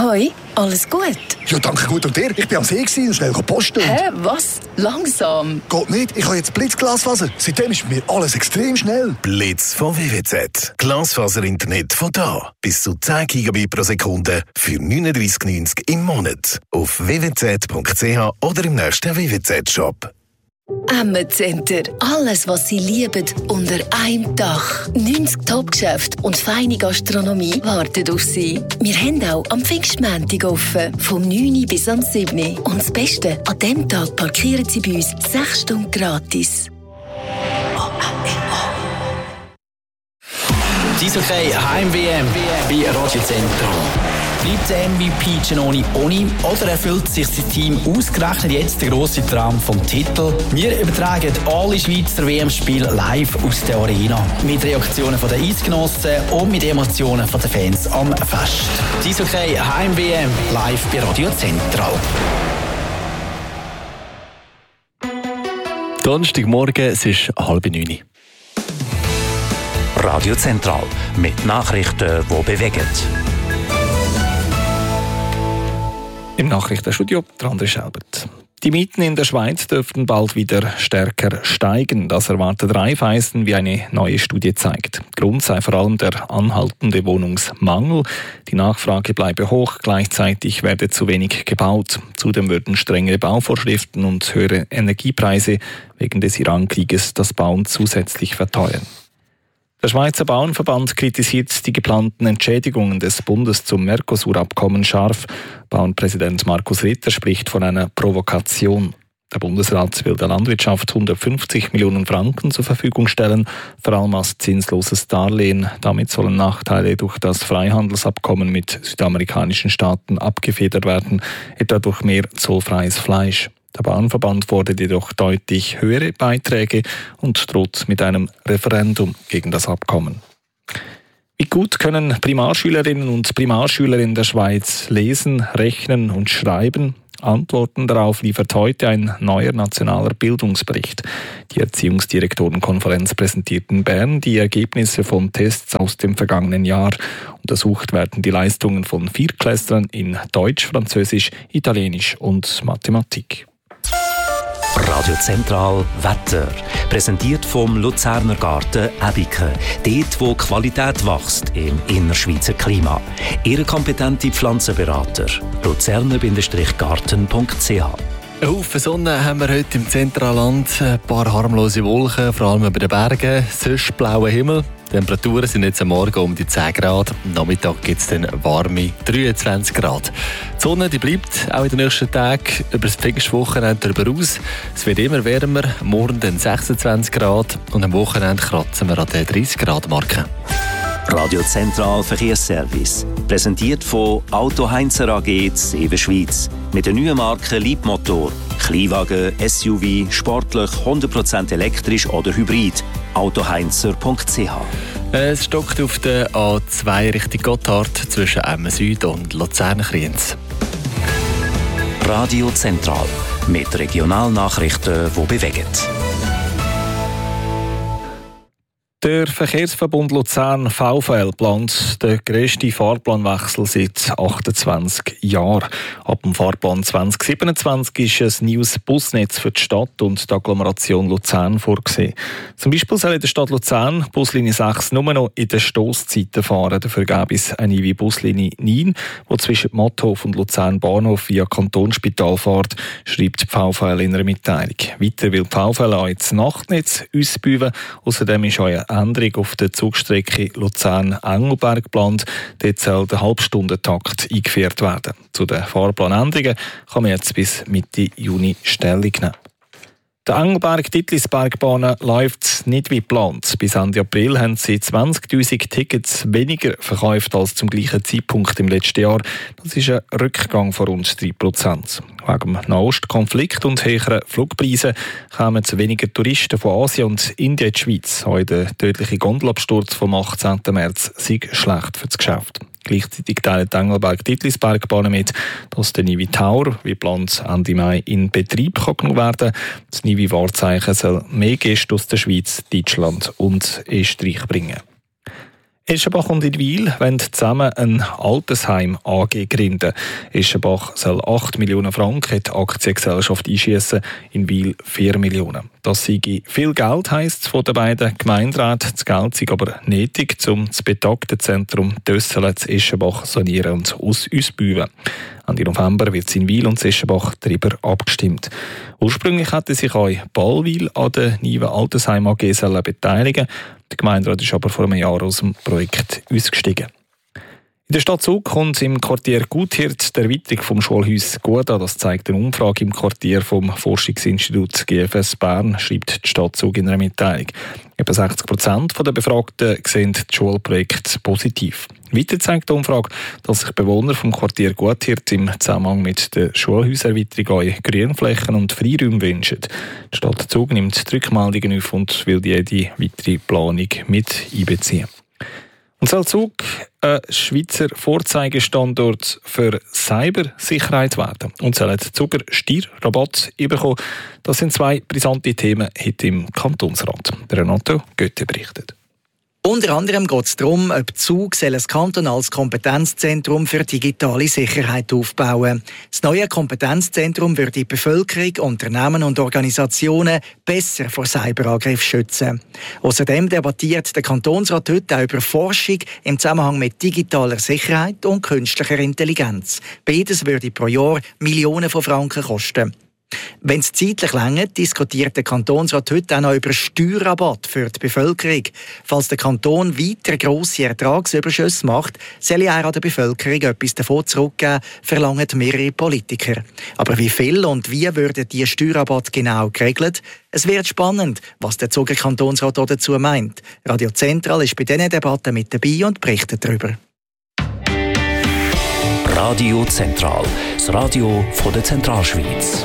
Hoi, alles gut? Ja, danke gut. Und dir? Ich bin am See und schnell posten. Hä, was? Langsam? Geht nicht, ich habe jetzt Blitzglasfaser. Seitdem ist bei mir alles extrem schnell. Blitz von WWZ. Glasfaser-Internet von da. Bis zu 10 Gigabit pro Sekunde für 39,90 im Monat. Auf www.zwz.ch oder im nächsten WWZ-Shop. Ammerzenter. Alles, was Sie lieben, unter einem Dach. 90 Top-Geschäfte und feine Gastronomie warten auf Sie. Wir haben auch am Pfingstmontag offen, vom 9 bis am 7. Und das Beste, an diesem Tag parkieren Sie bei uns 6 Stunden gratis. Eishockey Heim-WM bei Radio Zentrum. Bleibt der MVP Giannoni ohne oder erfüllt sich sein Team ausgerechnet jetzt den grossen Traum vom Titel? Wir übertragen alle Schweizer WM-Spiele live aus der Arena. Mit Reaktionen der Eisgenossen und mit Emotionen der Fans am Fest. Eishockey Heim-WM live bei Radio Zentral. Donnerstagmorgen, es ist 8:30. Radio Zentral mit Nachrichten, die bewegen. Im Nachrichtenstudio der André Schelbert. Die Mieten in der Schweiz dürften bald wieder stärker steigen. Das erwartet Raiffeisen, wie eine neue Studie zeigt. Grund sei vor allem der anhaltende Wohnungsmangel. Die Nachfrage bleibe hoch, gleichzeitig werde zu wenig gebaut. Zudem würden strengere Bauvorschriften und höhere Energiepreise wegen des Iran-Krieges das Bauen zusätzlich verteuern. Der Schweizer Bauernverband kritisiert die geplanten Entschädigungen des Bundes zum Mercosur-Abkommen scharf. Bauernpräsident Markus Ritter spricht von einer Provokation. Der Bundesrat will der Landwirtschaft 150 Millionen Franken zur Verfügung stellen, vor allem als zinsloses Darlehen. Damit sollen Nachteile durch das Freihandelsabkommen mit südamerikanischen Staaten abgefedert werden, etwa durch mehr zollfreies Fleisch. Der Bauernverband fordert jedoch deutlich höhere Beiträge und droht mit einem Referendum gegen das Abkommen. Wie gut können Primarschülerinnen und Primarschüler in der Schweiz lesen, rechnen und schreiben? Antworten darauf liefert heute ein neuer nationaler Bildungsbericht. Die Erziehungsdirektorenkonferenz präsentiert in Bern die Ergebnisse von Tests aus dem vergangenen Jahr. Untersucht werden die Leistungen von Viertklässlern in Deutsch, Französisch, Italienisch und Mathematik. Radio Zentral Wetter. Präsentiert vom Luzerner Garten Ebike. Dort, wo Qualität wächst im innerschweizer Klima. Ihre kompetente Pflanzenberater. luzerner-garten.ch. Ein Haufen Sonne haben wir heute im Zentralland. Ein paar harmlose Wolken, vor allem über den Bergen. Sonst blauer Himmel. Die Temperaturen sind jetzt am Morgen um die 10 Grad. Am Nachmittag gibt es dann warme 23 Grad. Die Sonne die bleibt auch in den nächsten Tagen über das Pfingstwochenende darüber aus. Es wird immer wärmer. Morgen dann 26 Grad. Und am Wochenende kratzen wir an der 30 Grad Marke. Radio Zentral Verkehrsservice. Präsentiert von Auto Heinzer AG Seven Schweiz. Mit der neuen Marke Leitmotor. Kleinwagen, SUV, sportlich, 100% elektrisch oder hybrid. autoheinzer.ch. Es stockt auf der A2 Richtung Gotthard zwischen Emmen Süd und Luzern-Kriens. Radio Zentral. Mit Regionalnachrichten, die bewegen. Der Verkehrsverbund Luzern VVL plant den grössten Fahrplanwechsel seit 28 Jahren. Ab dem Fahrplan 2027 ist ein neues Busnetz für die Stadt und die Agglomeration Luzern vorgesehen. Zum Beispiel soll in der Stadt Luzern Buslinie 6 nur noch in den Stosszeiten fahren. Dafür gäbe es eine neue Buslinie 9, die zwischen Matthof und Luzern Bahnhof via Kantonsspital fährt, schreibt die VVL in einer Mitteilung. Weiter will die VVL auch ins Nachtnetz ausbauen. Außerdem ist auch eine Änderung auf der Zugstrecke Luzern-Engelberg geplant. Dort soll der Halbstundentakt eingeführt werden. Zu den Fahrplanänderungen kann man jetzt bis Mitte Juni Stellung nehmen. Der Engelberg-Dittlisberg-Bahn läuft nicht wie geplant. Bis Ende April haben sie 20'000 Tickets weniger verkauft als zum gleichen Zeitpunkt im letzten Jahr. Das ist ein Rückgang von rund 3%. Wegen dem Nahostkonflikt und höheren Flugpreisen kommen weniger Touristen von Asien und Indien in die Schweiz. Auch der tödliche Gondelabsturz vom 18. März sei schlecht für das Geschäft. Gleichzeitig teilt die Engelberg-Dittlisberg-Bahn mit, dass der Nivi Tower, wie geplant, Ende Mai in Betrieb genommen werden kann. Das Nivi-Wahrzeichen soll mehr Gäste aus der Schweiz, Deutschland und Österreich bringen. Eschenbach und Idwil wollen zusammen ein Altersheim AG gründen. Eschenbach soll 8 Millionen Franken in die Aktiengesellschaft einschiessen, in Wil 4 Millionen. Das sei viel Geld, heisst es von den beiden Gemeinderäten. Das Geld sei aber nötig, um das betagte Zentrum Dösselen zu Eschenbach sanieren und ausbauen. Ende November wird in Wil und Eschenbach darüber abgestimmt. Ursprünglich hätte sich auch Ballwil an der neuen Altersheim AG beteiligen. Der Gemeinderat ist aber vor einem Jahr aus dem Projekt ausgestiegen. In der Stadt Zug kommt im Quartier Guthirt die Erweiterung vom Schulhaus gut an. Das zeigt eine Umfrage im Quartier vom Forschungsinstitut GFS Bern, schreibt die Stadt Zug in einer Mitteilung. Etwa 60% der Befragten sehen das Schulprojekt positiv. Weiter zeigt die Umfrage, dass sich Bewohner vom Quartier Guthirt im Zusammenhang mit der Schulhauserweiterung auch Grünflächen und Freiräume wünschen. Die Stadt Zug nimmt die Rückmeldungen auf und will jede weitere Planung mit einbeziehen. Und soll Zug ein Schweizer Vorzeigestandort für Cybersicherheit werden und sollen Zuger Steuerrabatt bekommen? Das sind zwei brisante Themen heute im Kantonsrat. Renato Götte berichtet. Unter anderem geht es darum, ob Zug ein kantonales Kompetenzzentrum für digitale Sicherheit aufbauen. Das neue Kompetenzzentrum würde die Bevölkerung, Unternehmen und Organisationen besser vor Cyberangriffen schützen. Außerdem debattiert der Kantonsrat heute auch über Forschung im Zusammenhang mit digitaler Sicherheit und künstlicher Intelligenz. Beides würde pro Jahr Millionen von Franken kosten. Wenn es zeitlich reicht, diskutiert der Kantonsrat heute auch noch über Steuerrabatt für die Bevölkerung. Falls der Kanton weiter grosse Ertragsüberschüsse macht, soll er an der Bevölkerung etwas davon zurückgeben, verlangen mehrere Politiker. Aber wie viel und wie würde dieser Steuerrabatt genau geregelt? Es wird spannend, was der Zuger Kantonsrat dazu meint. Radio Zentral ist bei diesen Debatten mit dabei und berichtet darüber. Radio Zentral, das Radio von der Zentralschweiz.